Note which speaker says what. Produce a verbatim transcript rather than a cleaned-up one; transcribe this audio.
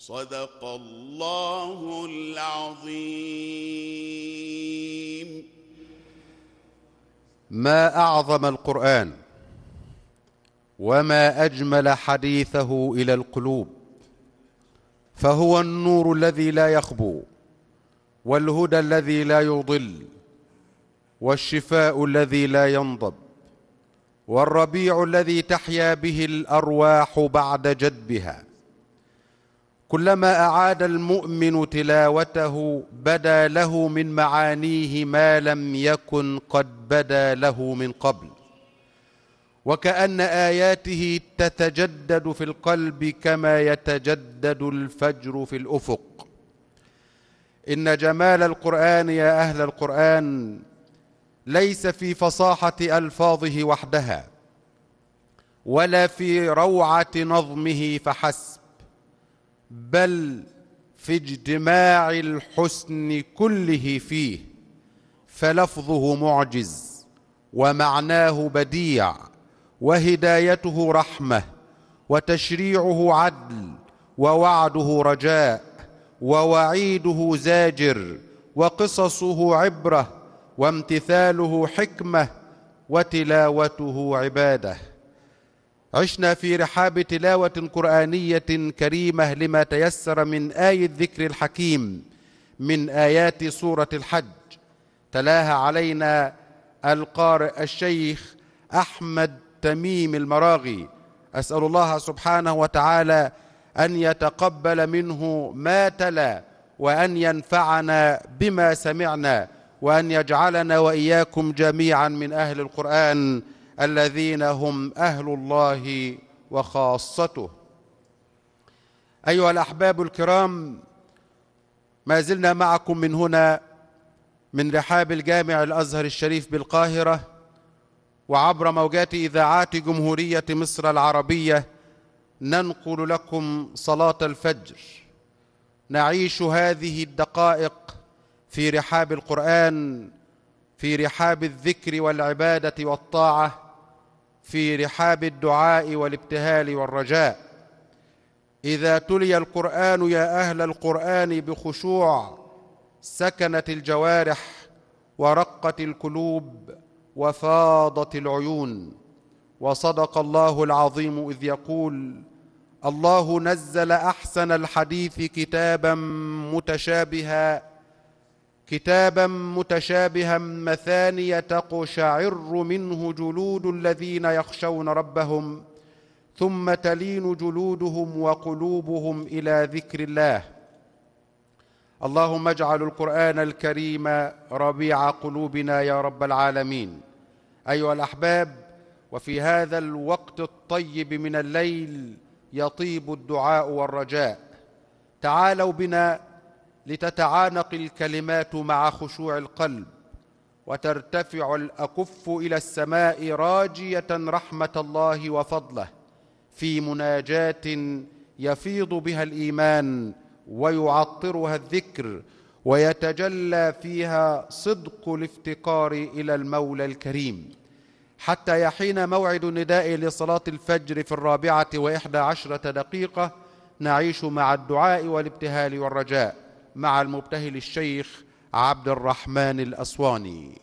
Speaker 1: صدق الله العظيم.
Speaker 2: ما أعظم القرآن وما أجمل حديثه إلى القلوب، فهو النور الذي لا يخبو، والهدى الذي لا يضل، والشفاء الذي لا ينضب، والربيع الذي تحيا به الأرواح بعد جدبها. كلما أعاد المؤمن تلاوته بدا له من معانيه ما لم يكن قد بدا له من قبل، وكأن آياته تتجدد في القلب كما يتجدد الفجر في الأفق. إن جمال القرآن يا أهل القرآن ليس في فصاحة ألفاظه وحدها، ولا في روعة نظمه فحسب، بل في اجتماع الحسن كله فيه، فلفظه معجز، ومعناه بديع، وهدايته رحمة، وتشريعه عدل، ووعده رجاء، ووعيده زاجر، وقصصه عبرة، وامتثاله حكمة، وتلاوته عبادة. عشنا في رحاب تلاوة قرآنية كريمة لما تيسر من آية ذكر الحكيم من آيات سورة الحج، تلاها علينا القارئ الشيخ أحمد تميم المراغي. أسأل الله سبحانه وتعالى أن يتقبل منه ما تلا، وأن ينفعنا بما سمعنا، وأن يجعلنا وإياكم جميعا من أهل القرآن الذين هم أهل الله وخاصته. أيها الأحباب الكرام، ما زلنا معكم من هنا من رحاب الجامع الأزهر الشريف بالقاهرة، وعبر موجات إذاعات جمهورية مصر العربية ننقل لكم صلاة الفجر. نعيش هذه الدقائق في رحاب القرآن، في رحاب الذكر والعبادة والطاعة، في رحاب الدعاء والابتهال والرجاء. إذا تلي القرآن يا أهل القرآن بخشوع سكنت الجوارح، ورقت القلوب، وفاضت العيون. وصدق الله العظيم إذ يقول: الله نزل أحسن الحديث كتابا متشابها كتابا متشابها مثانية تقشعر منه جلود الذين يخشون ربهم، ثم تلين جلودهم وقلوبهم إلى ذكر الله. اللهم اجعل القرآن الكريم ربيع قلوبنا يا رب العالمين. أيها الأحباب، وفي هذا الوقت الطيب من الليل يطيب الدعاء والرجاء. تعالوا بنا لتتعانق الكلمات مع خشوع القلب، وترتفع الأكف إلى السماء راجية رحمة الله وفضله، في مناجاة يفيض بها الإيمان ويعطرها الذكر، ويتجلى فيها صدق الافتقار إلى المولى الكريم، حتى يحين موعد النداء لصلاة الفجر في الرابعة وإحدى عشرة دقيقة نعيش مع الدعاء والابتهال والرجاء مع المبتهل الشيخ عبد الرحمن الأسواني.